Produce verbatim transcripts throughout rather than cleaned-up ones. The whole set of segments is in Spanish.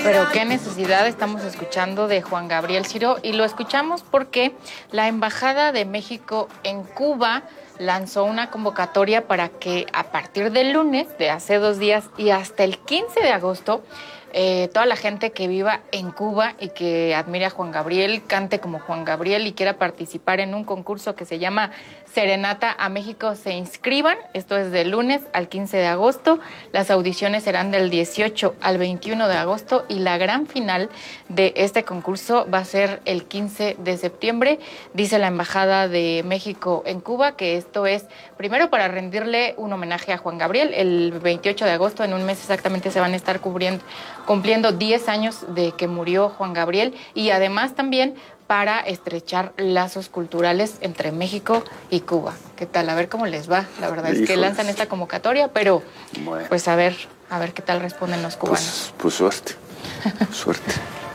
Pero qué necesidad estamos escuchando de Juan Gabriel Ciro, y lo escuchamos porque la Embajada de México en Cuba lanzó una convocatoria para que a partir del lunes de hace dos días y hasta el quince de agosto, eh, toda la gente que viva en Cuba y que admire a Juan Gabriel, cante como Juan Gabriel y quiera participar en un concurso que se llama Serenata a México, se inscriban. Esto es del lunes al quince de agosto. Las audiciones serán del dieciocho al veintiuno de agosto y la gran final de este concurso va a ser el quince de septiembre. Dice la Embajada de México en Cuba que esto es primero para rendirle un homenaje a Juan Gabriel. El veintiocho de agosto, en un mes exactamente, se van a estar cubriendo, cumpliendo diez años de que murió Juan Gabriel, y además también para estrechar lazos culturales entre México y Cuba. ¿Qué tal? A ver cómo les va. La verdad es que lanzan esta convocatoria, pero bueno, pues a ver, a ver qué tal responden los cubanos. Pues, pues suerte, suerte.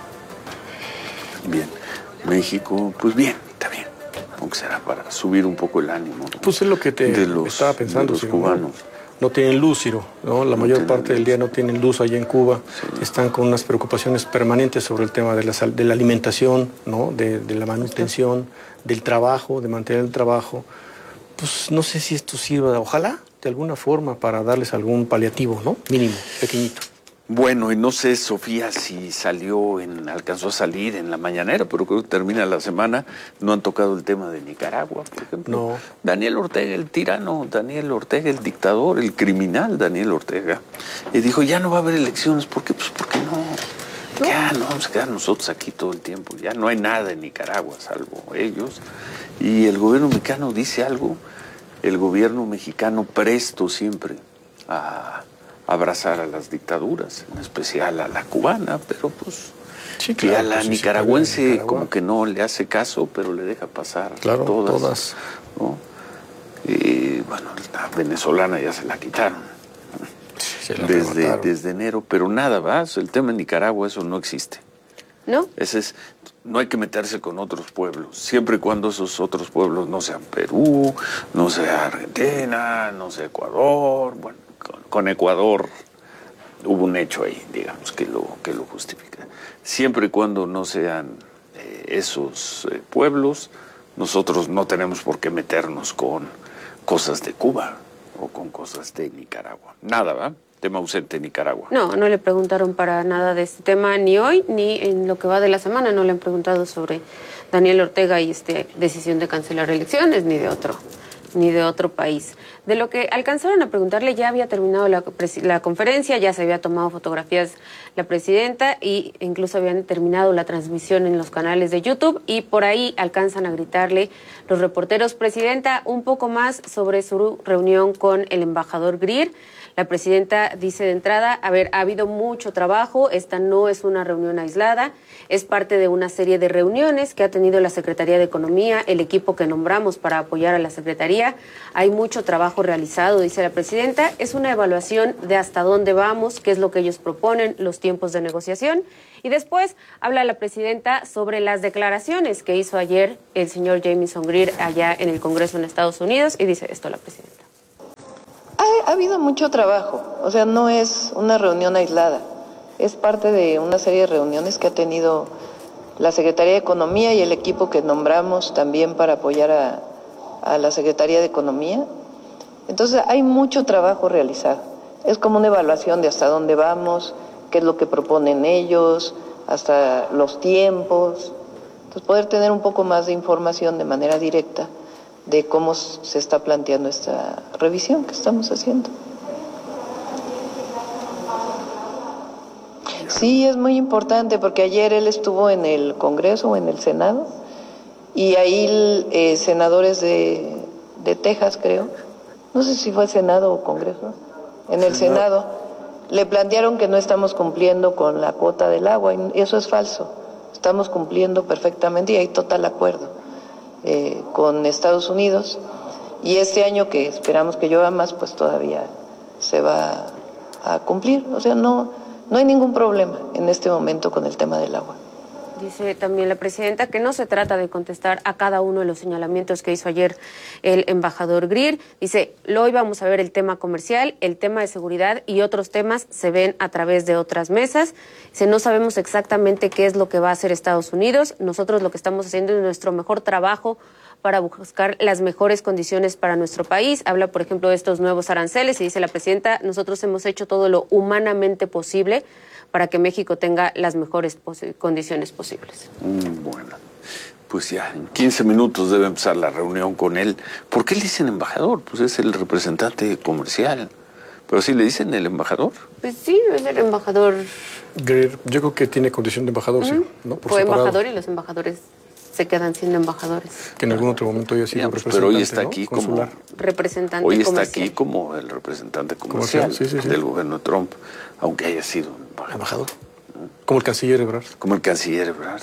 Bien, México, pues bien, está bien. Aunque será para subir un poco el ánimo, ¿no? Pues es lo que te de los, estaba pensando, de los cubanos. No, no tienen luz, Ciro, ¿no? La no mayor parte luz. del día no tienen luz allá en Cuba. Sí. Están con unas preocupaciones permanentes sobre el tema de la, de la alimentación, ¿no? De, de la manutención, del trabajo, de mantener el trabajo. Pues no sé si esto sirva, ojalá, de alguna forma, para darles algún paliativo, ¿no? Mínimo, pequeñito. Bueno, y no sé, Sofía, si salió, en, alcanzó a salir en la mañanera, pero creo que termina la semana. No han tocado el tema de Nicaragua, por ejemplo. No. Daniel Ortega, el tirano, Daniel Ortega, el dictador, el criminal Daniel Ortega, y dijo, ya no va a haber elecciones. ¿Por qué? Pues porque no. ¿No? Ya no vamos a quedar nosotros aquí todo el tiempo. Ya no hay nada en Nicaragua, salvo ellos. Y el gobierno mexicano dice algo. El gobierno mexicano presto siempre a abrazar a las dictaduras, en especial a la cubana, pero pues sí, claro, y a la pues nicaragüense Nicaragua, como que no le hace caso, pero le deja pasar claro, todas, todas. ¿no? Y bueno, la venezolana ya se la quitaron se la desde, desde enero, pero nada, ¿va? El tema en Nicaragua, eso no existe. ¿No? Ese es, no hay que meterse con otros pueblos, siempre y cuando esos otros pueblos no sean Perú, no sea Argentina, no sea Ecuador. Bueno, con, con Ecuador hubo un hecho ahí, digamos, que lo, que lo justifica. Siempre y cuando no sean eh, esos eh, pueblos, nosotros no tenemos por qué meternos con cosas de Cuba o con cosas de Nicaragua. Nada, ¿va? Tema ausente en Nicaragua. No, no le preguntaron para nada de este tema ni hoy, ni en lo que va de la semana. No le han preguntado sobre Daniel Ortega y esta decisión de cancelar elecciones, ni de otro, ni de otro país. De lo que alcanzaron a preguntarle, ya había terminado la, la conferencia, ya se había tomado fotografías la presidenta e incluso habían terminado la transmisión en los canales de YouTube, y por ahí alcanzan a gritarle los reporteros, presidenta, un poco más sobre su reunión con el embajador Greer. La presidenta dice de entrada, a ver, ha habido mucho trabajo, esta no es una reunión aislada, es parte de una serie de reuniones que ha tenido la Secretaría de Economía, el equipo que nombramos para apoyar a la Secretaría. Hay mucho trabajo realizado, dice la presidenta, es una evaluación de hasta dónde vamos, qué es lo que ellos proponen, los tiempos de negociación. Y después habla la presidenta sobre las declaraciones que hizo ayer el señor Jamieson Greer allá en el Congreso en Estados Unidos, y dice esto la presidenta. Ha, ha habido mucho trabajo, o sea, no es una reunión aislada, es parte de una serie de reuniones que ha tenido la Secretaría de Economía y el equipo que nombramos también para apoyar a, a la Secretaría de Economía. Entonces hay mucho trabajo realizado, es como una evaluación de hasta dónde vamos, qué es lo que proponen ellos, hasta los tiempos, entonces poder tener un poco más de información de manera directa de cómo se está planteando esta revisión que estamos haciendo. Sí, es muy importante porque ayer él estuvo en el Congreso o en el Senado y ahí eh, senadores de, de Texas, creo, no sé si fue Senado o Congreso, en el Senado le plantearon que no estamos cumpliendo con la cuota del agua, y eso es falso, estamos cumpliendo perfectamente y hay total acuerdo Eh, con Estados Unidos, y este año que esperamos que llueva más, pues todavía se va a cumplir, o sea, no, no hay ningún problema en este momento con el tema del agua. Dice también la presidenta que no se trata de contestar a cada uno de los señalamientos que hizo ayer el embajador Greer. Dice, hoy vamos a ver el tema comercial, el tema de seguridad y otros temas se ven a través de otras mesas. Dice, no sabemos exactamente qué es lo que va a hacer Estados Unidos. Nosotros lo que estamos haciendo es nuestro mejor trabajo para buscar las mejores condiciones para nuestro país. Habla, por ejemplo, de estos nuevos aranceles y dice la presidenta, nosotros hemos hecho todo lo humanamente posible para que México tenga las mejores posi- condiciones posibles. Mm, bueno, pues ya en quince minutos debe empezar la reunión con él. ¿Por qué le dicen embajador? Pues es el representante comercial. ¿Pero sí le dicen el embajador? Pues sí, es el embajador. Greer, yo creo que tiene condición de embajador, sí, ¿no? Por Fue separado. embajador y los embajadores se quedan siendo embajadores. Que en algún otro momento haya sido Digamos, representante, pero hoy está ¿no? aquí Consular. como... Representante Hoy está comercial. aquí como el representante comercial, Comercial, sí, sí, sí. del gobierno de Trump, aunque haya sido embajador. Embajador. Como el canciller Ebrard. Como el canciller Ebrard.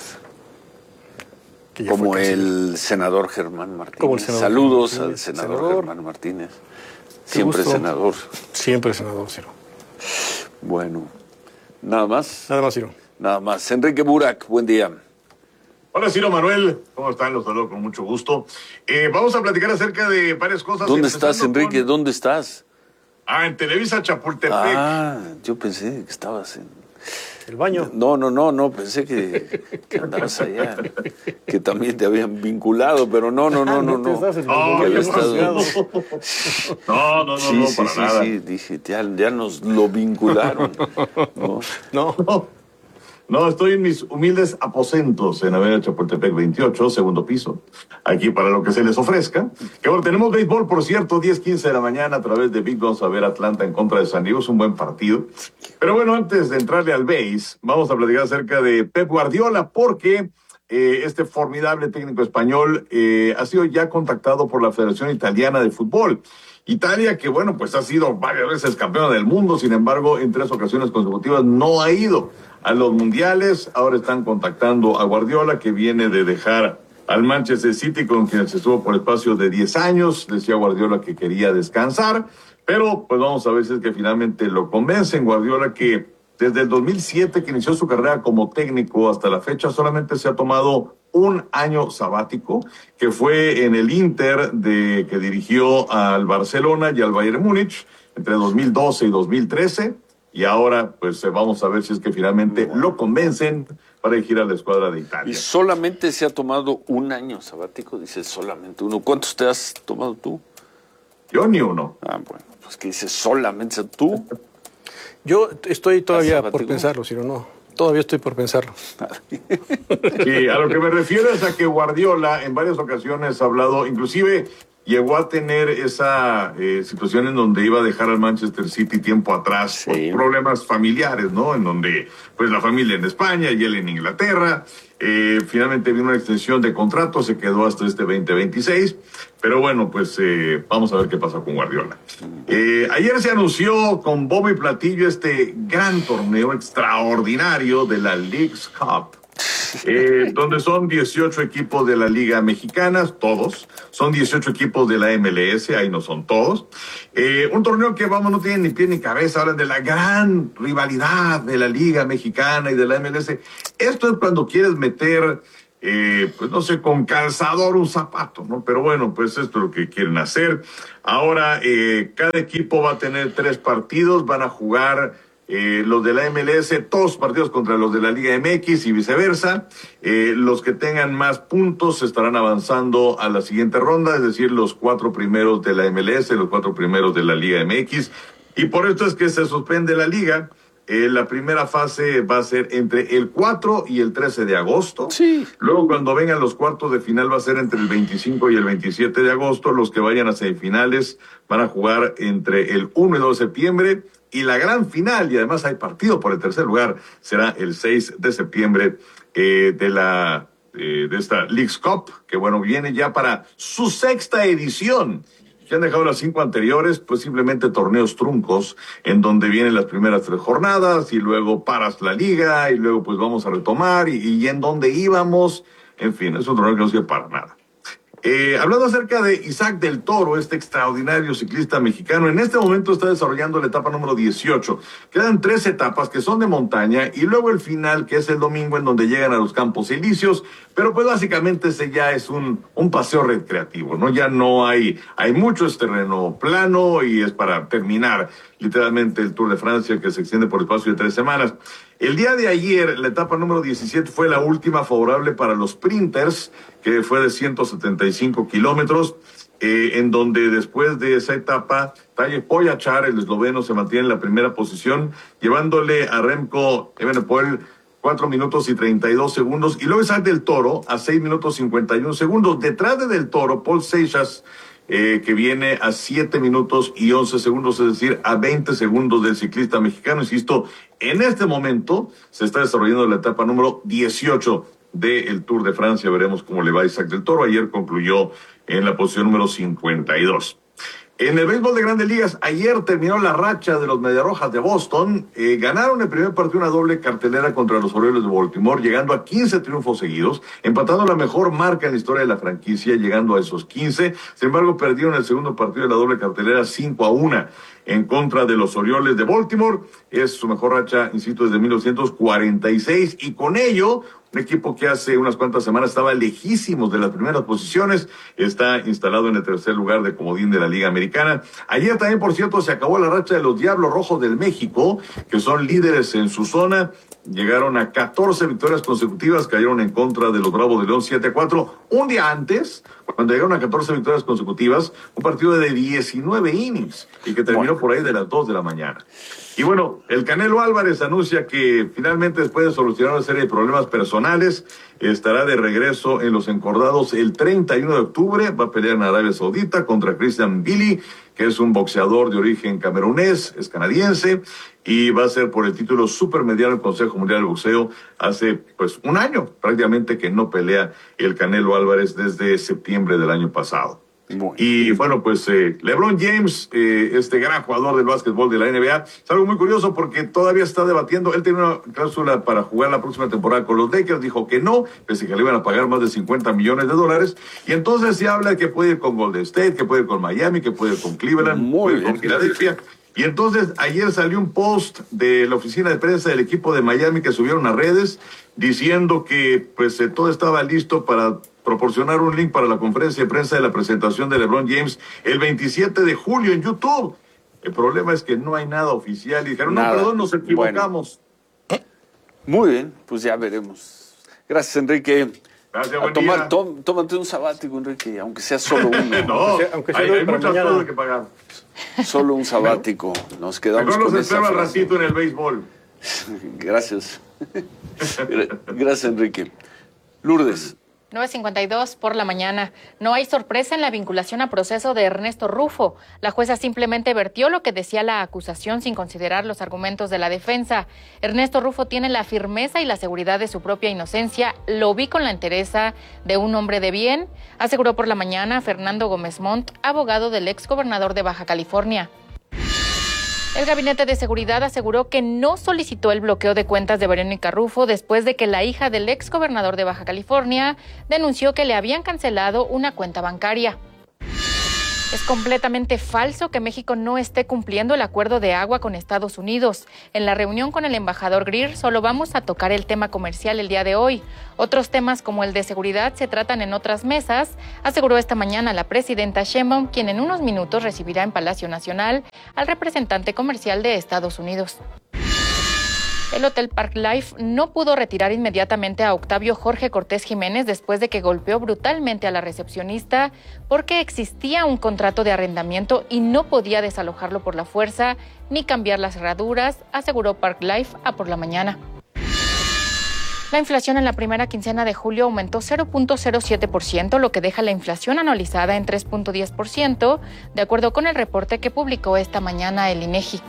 Que ya Como fue canciller. el senador Germán Martínez. Como el senador Saludos Germán al Martínez. senador, Senador. Germán Martínez. Qué Siempre gusto. senador. Siempre senador, Ciro. Bueno, nada más. Nada más, Ciro. Nada más. Enrique Burak, buen día. Hola, Ciro Manuel. ¿Cómo están? Los saludo con mucho gusto. Eh, vamos a platicar acerca de varias cosas. ¿Dónde estás, empezando Enrique? con- ¿Dónde estás? Ah, en Televisa Chapultepec. Ah, yo pensé que estabas en... El baño. No, no, no, no, pensé que, que andabas allá, que también te habían vinculado, pero no, no, no, no, te no. estás en el No, baño, Que había yo habías estado- juzgado. No, no, no, Sí, no, sí, para sí, nada. sí, dije, ya, ya nos lo vincularon. ¿no? No. No, no, estoy en mis humildes aposentos en Avenida Chapultepec veintiocho, segundo piso. Aquí para lo que se les ofrezca. Que bueno, tenemos béisbol, por cierto, diez quince de la mañana a través de Big Vamos a ver Atlanta en contra de San Diego. Es un buen partido. Pero bueno, antes de entrarle al béis, vamos a platicar acerca de Pep Guardiola porque eh, este formidable técnico español eh, ha sido ya contactado por la Federación Italiana de Fútbol. Italia, que bueno, pues ha sido varias veces campeona del mundo, sin embargo, en tres ocasiones consecutivas no ha ido a los mundiales. Ahora están contactando a Guardiola, que viene de dejar al Manchester City, con quien se estuvo por espacio de diez años. Decía Guardiola que quería descansar, pero pues vamos a ver si es que finalmente lo convencen. Guardiola, que desde el dos mil siete, que inició su carrera como técnico, hasta la fecha solamente se ha tomado un año sabático, que fue en el Inter, de que dirigió al Barcelona y al Bayern Múnich entre dos mil doce y dos mil trece, y ahora pues eh, vamos a ver si es que finalmente lo convencen para dirigir a la escuadra de Y Italia. solamente se ha tomado un año sabático, dices solamente uno. ¿Cuántos te has tomado tú? Yo ni uno. Ah, bueno, pues que dices solamente tú. Yo estoy todavía ¿Sabático? por pensarlo, Ciro, no. Todavía estoy por pensarlo. Y a lo que me refiero es a que Guardiola en varias ocasiones ha hablado, inclusive llegó a tener esa eh, situación en donde iba a dejar al Manchester City tiempo atrás Sí. por problemas familiares, ¿no? En donde, pues, la familia en España y él en Inglaterra. Eh, finalmente vino una extensión de contrato, se quedó hasta este veinte veintiséis. Pero bueno, pues eh, vamos a ver qué pasa con Guardiola. Eh, ayer se anunció con bombo y platillo este gran torneo extraordinario de la Leagues Cup. Eh, donde son dieciocho equipos de la Liga Mexicana, todos. Son dieciocho equipos de la M L S, ahí no son todos. Eh, un torneo que, vamos, no tiene ni pie ni cabeza. Hablan de la gran rivalidad de la Liga Mexicana y de la M L S. Esto es cuando quieres meter, eh, pues no sé, con calzador un zapato, ¿no? Pero bueno, pues esto es lo que quieren hacer. Ahora, eh, cada equipo va a tener tres partidos, van a jugar... Eh, los de la M L S, todos partidos contra los de la Liga M X y viceversa. Eh, los que tengan más puntos estarán avanzando a la siguiente ronda, es decir, los cuatro primeros de la M L S, los cuatro primeros de la Liga M X. Y por esto es que se suspende la liga. Eh, la primera fase va a ser entre el cuatro y el trece de agosto. Sí. Luego, cuando vengan los cuartos de final, va a ser entre el veinticinco y el veintisiete de agosto. Los que vayan a semifinales van a jugar entre el uno y dos de septiembre. Y la gran final, y además hay partido por el tercer lugar, será el seis de septiembre eh, de la eh, de esta Leagues Cup, que bueno, viene ya para su sexta edición. Que han dejado las cinco anteriores, pues simplemente torneos truncos, en donde vienen las primeras tres jornadas, y luego paras la liga, y luego pues vamos a retomar, y, y en donde íbamos, en fin, es un torneo que no sirve para nada. Eh, hablando acerca de Isaac del Toro, este extraordinario ciclista mexicano, en este momento está desarrollando la etapa número dieciocho. Quedan tres etapas que son de montaña y luego el final, que es el domingo, en donde llegan a los Campos Elíseos, pero pues básicamente ese ya es un, un paseo recreativo, ¿no? Ya no hay, hay mucho, es terreno plano y es para terminar literalmente el Tour de Francia, que se extiende por espacio de tres semanas. El día de ayer, la etapa número diecisiete fue la última favorable para los sprinters, que fue de ciento setenta y cinco kilómetros, eh, en donde después de esa etapa, Tadej Pogačar, el esloveno, se mantiene en la primera posición, llevándole a Remco Evenepoel cuatro minutos y treinta y dos segundos, y luego Isaac del Toro a seis minutos cincuenta y uno segundos. Detrás de Del Toro, Paul Seixas, Eh, que viene a siete minutos y once segundos, es decir, a veinte segundos del ciclista mexicano. Insisto, en este momento se está desarrollando la etapa número dieciocho del Tour de Francia. Veremos cómo le va a Isaac del Toro. Ayer concluyó en la posición número cincuenta y dos. En el béisbol de Grandes Ligas, ayer terminó la racha de los Mediarrojas de Boston. Eh, ganaron el primer partido una doble cartelera contra los Orioles de Baltimore, llegando a quince triunfos seguidos, empatando la mejor marca en la historia de la franquicia, llegando a esos quince. Sin embargo, perdieron el segundo partido de la doble cartelera cinco a uno en contra de los Orioles de Baltimore. Es su mejor racha, insisto, desde mil novecientos cuarenta y seis, y con ello, un equipo que hace unas cuantas semanas estaba lejísimos de las primeras posiciones, está instalado en el tercer lugar de comodín de la Liga Americana. Ayer también, por cierto, se acabó la racha de los Diablos Rojos del México, que son líderes en su zona. Llegaron a catorce victorias consecutivas, cayeron en contra de los Bravos de León siete a cuatro. Un día antes, cuando llegaron a catorce victorias consecutivas, un partido de diecinueve innings y que terminó bueno. por ahí de las dos de la mañana. Y bueno, el Canelo Álvarez anuncia que finalmente, después de solucionar una serie de problemas personales, estará de regreso en los encordados el treinta y uno de octubre. Va a pelear en Arabia Saudita contra Christian Billy, que es un boxeador de origen camerunés, es canadiense, y va a ser por el título supermediano del Consejo Mundial de Boxeo. Hace pues un año prácticamente que no pelea el Canelo Álvarez, desde septiembre del año pasado. Bueno. Y bueno, pues eh, LeBron James, eh, este gran jugador del básquetbol de la N B A, es algo muy curioso porque todavía está debatiendo. Él tiene una cláusula para jugar la próxima temporada con los Lakers, dijo que no, pese a que le iban a pagar más de cincuenta millones de dólares, y entonces se habla de que puede ir con Golden State, que puede ir con Miami, que puede ir con Cleveland, muy puede ir bien. con Filadelfia. Y entonces ayer salió un post de la oficina de prensa del equipo de Miami que subieron a redes diciendo que pues eh, todo estaba listo para proporcionar un link para la conferencia de prensa de la presentación de LeBron James el veintisiete de julio en YouTube. El problema es que no hay nada oficial y dijeron, nada. no, perdón, nos equivocamos. Bueno. Muy bien, pues ya veremos. Gracias, Enrique. Gracias, a buen tomar, día. Tó, tómate un sabático, Enrique, aunque sea solo uno. no, aunque sea, aunque sea hay, hay muchas mañana. cosas que pagar. Solo un sabático. Nos quedamos Mejor con los esa espero al frase. ratito en el béisbol. Gracias. Gracias, Enrique. Lourdes. nueve cincuenta y dos por la mañana. No hay sorpresa en la vinculación a proceso de Ernesto Rufo. La jueza simplemente vertió lo que decía la acusación sin considerar los argumentos de la defensa. Ernesto Rufo tiene la firmeza y la seguridad de su propia inocencia. Lo vi con la entereza de un hombre de bien, aseguró por la mañana Fernando Gómez Montt, abogado del exgobernador de Baja California. El Gabinete de Seguridad aseguró que no solicitó el bloqueo de cuentas de Verónica Rufo después de que la hija del exgobernador de Baja California denunció que le habían cancelado una cuenta bancaria. Es completamente falso que México no esté cumpliendo el acuerdo de agua con Estados Unidos. En la reunión con el embajador Greer solo vamos a tocar el tema comercial el día de hoy. Otros temas como el de seguridad se tratan en otras mesas, aseguró esta mañana la presidenta Sheinbaum, quien en unos minutos recibirá en Palacio Nacional al representante comercial de Estados Unidos. El Hotel Park Life no pudo retirar inmediatamente a Octavio Jorge Cortés Jiménez después de que golpeó brutalmente a la recepcionista porque existía un contrato de arrendamiento y no podía desalojarlo por la fuerza ni cambiar las cerraduras, aseguró Park Life a por la mañana. La inflación en la primera quincena de julio aumentó cero punto cero siete por ciento, lo que deja la inflación anualizada en tres punto diez por ciento, de acuerdo con el reporte que publicó esta mañana el INEGI.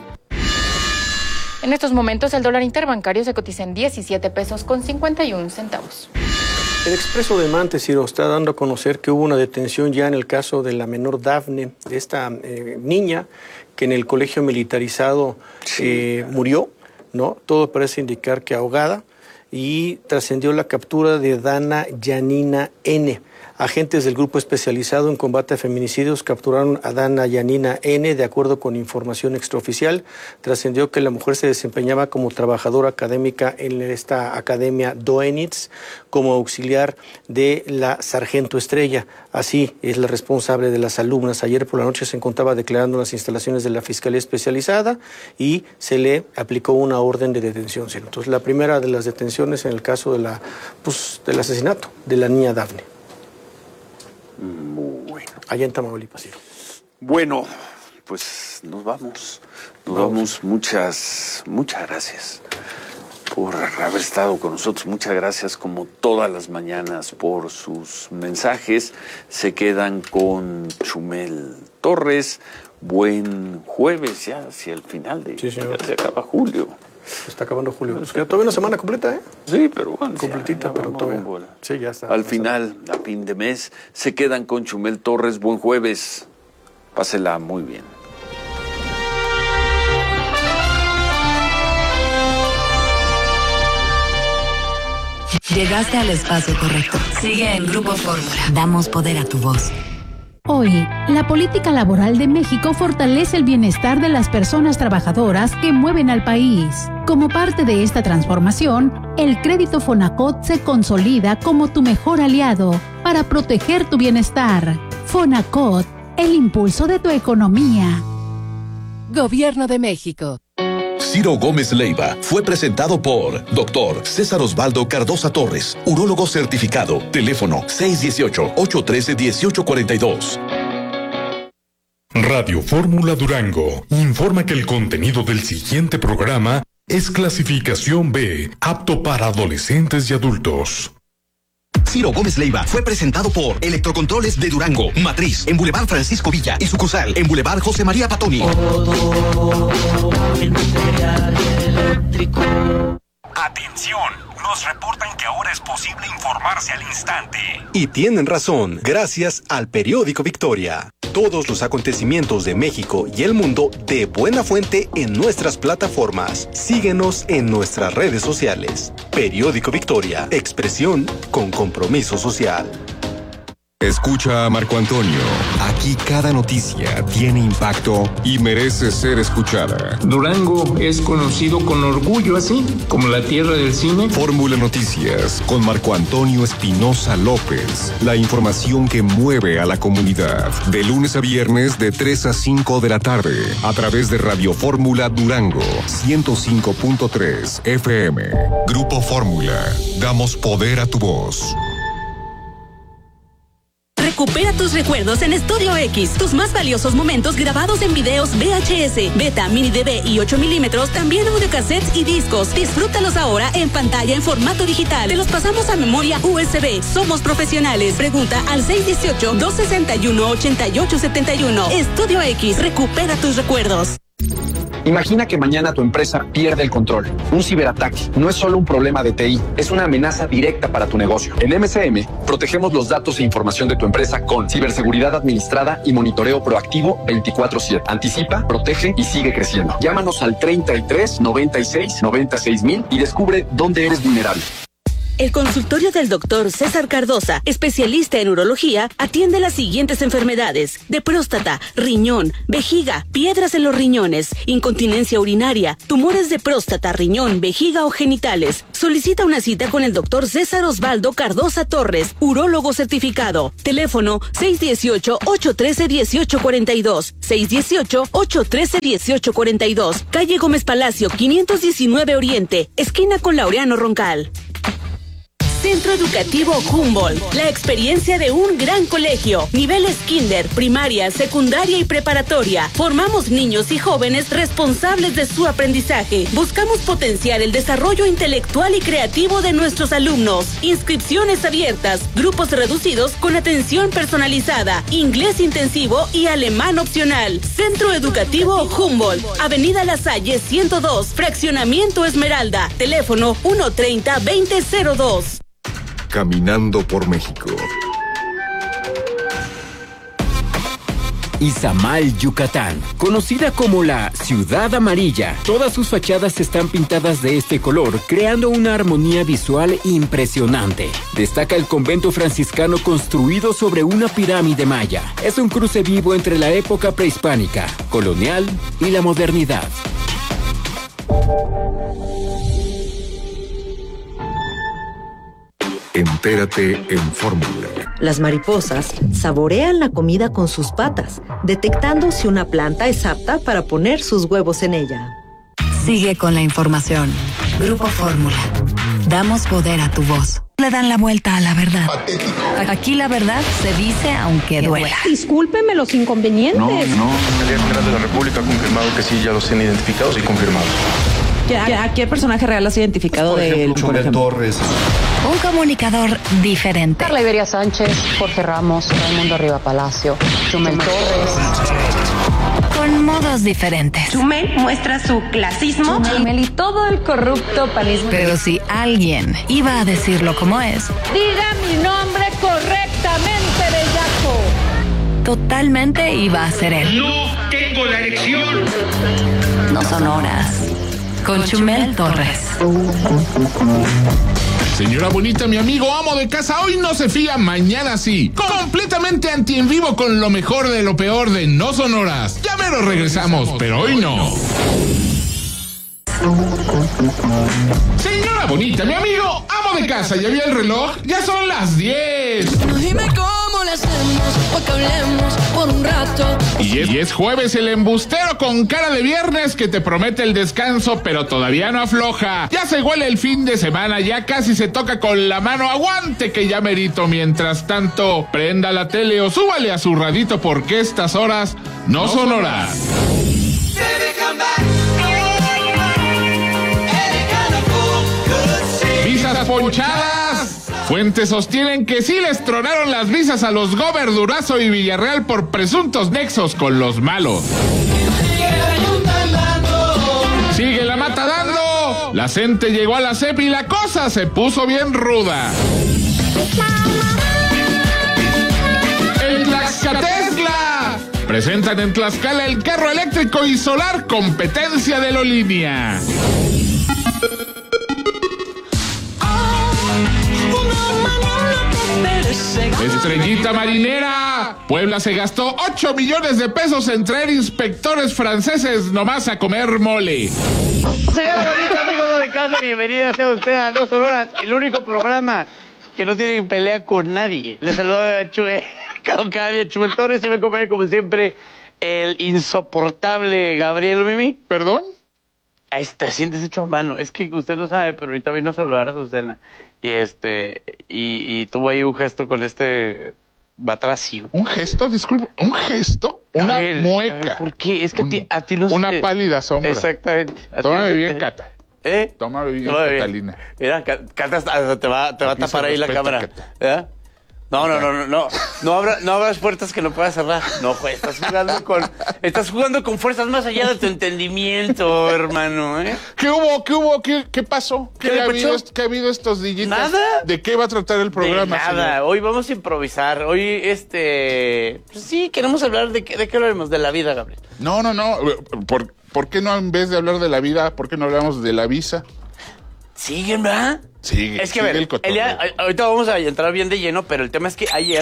En estos momentos el dólar interbancario se cotiza en diecisiete pesos con cincuenta y un centavos. El Expreso de Mante, Ciro, está dando a conocer que hubo una detención ya en el caso de la menor Dafne, de esta eh, niña que en el colegio militarizado eh, murió, ¿no? Todo parece indicar que ahogada, y trascendió la captura de Dana Yanina N. Agentes del Grupo Especializado en Combate a Feminicidios capturaron a Dana Yanina N. De acuerdo con información extraoficial, trascendió que la mujer se desempeñaba como trabajadora académica en esta academia Doenitz como auxiliar de la Sargento Estrella. Así es la responsable de las alumnas. Ayer por la noche se encontraba declarando en las instalaciones de la Fiscalía Especializada y se le aplicó una orden de detención. Entonces, la primera de las detenciones en el caso de la, pues, del asesinato de la niña Dafne. Bueno. Allá en Tamaulipas, sí. Bueno, pues nos vamos. Nos vamos. vamos. Muchas, muchas gracias por haber estado con nosotros. Muchas gracias, como todas las mañanas, por sus mensajes. Se quedan con Chumel Torres. Buen jueves, ya hacia el final de... Sí, señor. Ya se acaba julio. Se está acabando julio. Nos queda todavía una semana completa, ¿eh? Sí, pero bueno. Completita, ya, ya pero todavía. Bueno. Sí, ya está. Al final, a fin de mes, se quedan con Chumel Torres. Buen jueves. Pásela muy bien. Llegaste al espacio correcto. Sigue en Grupo Fórmula. Damos poder a tu voz. Hoy, la política laboral de México fortalece el bienestar de las personas trabajadoras que mueven al país. Como parte de esta transformación, el crédito Fonacot se consolida como tu mejor aliado para proteger tu bienestar. Fonacot, el impulso de tu economía. Gobierno de México. Ciro Gómez Leiva fue presentado por doctor César Osvaldo Cardosa Torres, urólogo certificado. Teléfono seis uno ocho, ocho uno tres, uno ocho cuatro dos. Radio Fórmula Durango informa que el contenido del siguiente programa es clasificación B, apto para adolescentes y adultos. Ciro Gómez Leiva fue presentado por Electrocontroles de Durango, matriz en Boulevard Francisco Villa y sucursal en Boulevard José María Patoni. Atención, nos reportan que ahora es posible informarse al instante. Y tienen razón, gracias al periódico Victoria. Todos los acontecimientos de México y el mundo de buena fuente en nuestras plataformas. Síguenos en nuestras redes sociales. Periódico Victoria, expresión con compromiso social. Escucha a Marco Antonio. Aquí cada noticia tiene impacto y merece ser escuchada. Durango es conocido con orgullo así, como la tierra del cine. Fórmula Noticias con Marco Antonio Espinosa López. La información que mueve a la comunidad. De lunes a viernes de tres a cinco de la tarde. A través de Radio Fórmula Durango ciento cinco punto tres F M. Grupo Fórmula. Damos poder a tu voz. Recupera tus recuerdos en Estudio X. Tus más valiosos momentos grabados en videos V H S, Beta, Mini D V y ocho milímetros, también audiocassettes y discos. Disfrútalos ahora en pantalla en formato digital. Te los pasamos a memoria U S B. Somos profesionales. Pregunta al seis uno ocho, dos seis uno, ocho ocho siete uno. Estudio X. Recupera tus recuerdos. Imagina que mañana tu empresa pierde el control. Un ciberataque no es solo un problema de T I, es una amenaza directa para tu negocio. En M C M, protegemos los datos e información de tu empresa con ciberseguridad administrada y monitoreo proactivo veinticuatro siete. Anticipa, protege y sigue creciendo. Llámanos al treinta y tres, noventa y seis, noventa y seis mil y descubre dónde eres vulnerable. El consultorio del doctor César Cardosa, especialista en urología, atiende las siguientes enfermedades: de próstata, riñón, vejiga, piedras en los riñones, incontinencia urinaria, tumores de próstata, riñón, vejiga o genitales. Solicita una cita con el doctor César Osvaldo Cardosa Torres, urólogo certificado. Teléfono seis uno ocho, ocho uno tres, uno ocho cuatro dos, seis uno ocho, ocho uno tres, uno ocho cuatro dos. Calle Gómez Palacio, quinientos diecinueve Oriente, esquina con Laureano Roncal. Centro Educativo Humboldt, la experiencia de un gran colegio. Niveles kinder, primaria, secundaria y preparatoria. Formamos niños y jóvenes responsables de su aprendizaje. Buscamos potenciar el desarrollo intelectual y creativo de nuestros alumnos. Inscripciones abiertas, grupos reducidos con atención personalizada, inglés intensivo y alemán opcional. Centro Educativo Humboldt, Avenida La Salle ciento dos, Fraccionamiento Esmeralda. Teléfono uno treinta, veinte cero dos. Caminando por México. Izamal, Yucatán. Conocida como la Ciudad Amarilla, todas sus fachadas están pintadas de este color, creando una armonía visual impresionante. Destaca el convento franciscano construido sobre una pirámide maya. Es un cruce vivo entre la época prehispánica, colonial y la modernidad. Entérate en Fórmula. Las mariposas saborean la comida con sus patas, detectando si una planta es apta para poner sus huevos en ella. Sigue con la información. Grupo Fórmula. Damos poder a tu voz. Le dan la vuelta a la verdad. Patético. Aquí la verdad se dice aunque duela. Discúlpeme los inconvenientes. No, no. El general de la República ha confirmado que sí, ya los tienen identificados y confirmados. ¿A, ¿A qué personaje real has identificado de él? Chumel Torres. Un comunicador diferente. Carla Iberia Sánchez, Jorge Ramos, Raimundo Arriba Palacio, Chumel Torres. Con modos diferentes. Chumel muestra su clasismo. Chumel y todo el corrupto panismo. Pero si alguien iba a decirlo como es, diga mi nombre correctamente, bellaco. Totalmente iba a ser él. No tengo la elección. No son horas. Con Chumel Torres. Señora bonita, mi amigo amo de casa, hoy no se fía, mañana sí. Completamente anti en vivo con lo mejor de lo peor de No Sonoras. Ya mero regresamos, pero hoy no. Señora bonita, mi amigo amo de casa, ¿ya vio el reloj? Ya son las diez. Dime cómo le hacemos para que hablemos por un rato. Y es, y es jueves el embustero con cara de viernes que te promete el descanso, pero todavía no afloja. Ya se huele el fin de semana, ya casi se toca con la mano. Aguante que ya merito. Mientras tanto, prenda la tele o súbale a su radito porque estas horas no, no son horas. Visas ponchadas. Fuentes sostienen que sí les tronaron las visas a los Gober, Durazo y Villarreal por presuntos nexos con los malos. Sigue la mata dando. La gente llegó a la C E P y la cosa se puso bien ruda. El Tlaxcatesla. Presentan en Tlaxcala el carro eléctrico y solar competencia de Lolínea. Estrellita marinera. Puebla se gastó ocho millones de pesos en traer inspectores franceses nomás a comer mole. Señora bonita, amigos de casa, bienvenida sea usted a Dos Horas, el único programa que no tiene pelea con nadie. Le saludo a Chumel, cada día Chumel Torres, y me acompaña como siempre el insoportable Gabriel Mimi. ¿Perdón? Ahí está, siéntese hecho a mano. Es que usted no sabe, pero ahorita vino a saludar a Susana. Y este, y, y tuvo ahí un gesto con este batracio. ¿Un gesto? Disculpe, ¿un gesto? Una a ver, mueca. A ver, ¿por qué? Es que un, a, ti, a ti no Una sé. pálida sombra. Exactamente. Tómame bien, Cata. ¿Eh? Tómame bien, Tómame bien. Catalina. Mira, Cata hasta te va, te va a tapar ahí respeta, la cámara. Cata. ¿Eh? No, no, no, no, no, no, abra, no abras puertas que no puedas cerrar. No, pues, estás jugando con, estás jugando con fuerzas más allá de tu entendimiento, hermano, ¿eh? ¿Qué hubo? ¿Qué hubo? ¿Qué, qué pasó? ¿Qué, ¿Qué, ¿Qué ha habido, pasó? ¿Qué ha habido estos días? Nada. ¿De qué va a tratar el programa, de nada. señor? Hoy vamos a improvisar. Hoy, este, pues sí, queremos hablar de qué, de qué hablaremos, de la vida, Gabriel. No, no, no. ¿Por, ¿Por qué no, en vez de hablar de la vida, por qué no hablamos de la visa? Siguen, ¿verdad? Sigue, es que sigue a ver, el el día, ahorita vamos a entrar bien de lleno, pero el tema es que ayer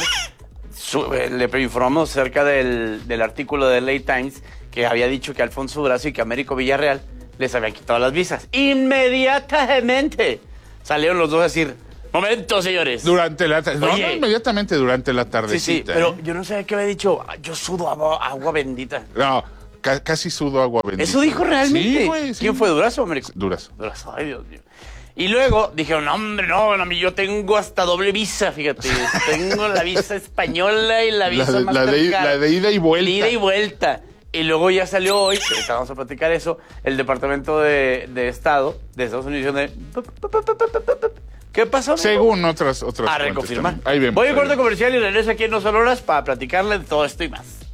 su, eh, le informamos acerca del, del artículo de L A Times que había dicho que Alfonso Durazo y que Américo Villarreal les habían quitado las visas. Inmediatamente salieron los dos a decir, momento, señores. Durante la tarde. No, Oye, no, inmediatamente durante la tardecita. Sí, sí, pero ¿eh? yo no sé qué había dicho. Yo sudo agua, agua bendita. No, ca casi sudo agua bendita. ¿Eso dijo realmente? Sí, güey. Sí. ¿Quién fue, Durazo o Américo? Durazo. Durazo, ay, Dios mío. Y luego dijeron, no, hombre, no, a mí yo tengo hasta doble visa, fíjate. Tengo la visa española y la visa la, la, de, la de ida y vuelta. Ida y vuelta. Y luego ya salió hoy, que ahorita vamos a platicar eso, el Departamento de, de Estado de Estados Unidos de... ¿Qué pasó, amigo? Según otras otras A reconfirmar. Ahí vemos. Voy a corte comercial y regreso aquí en No Son Horas para platicarle de todo esto y más.